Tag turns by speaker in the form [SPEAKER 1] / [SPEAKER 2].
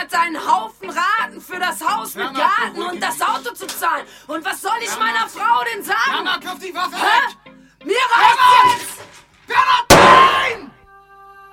[SPEAKER 1] hat einen Haufen Raten für das Haus mit Garten und das Auto zu zahlen. Und was soll ich meiner Frau denn sagen?
[SPEAKER 2] Jana, wirf die Waffe weg!
[SPEAKER 1] Mir reicht